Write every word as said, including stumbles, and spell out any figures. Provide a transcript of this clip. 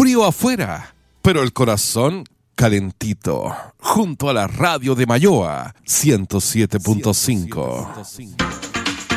Frío afuera, pero el corazón calentito. Junto a la radio de Mayoa, ciento siete punto cinco.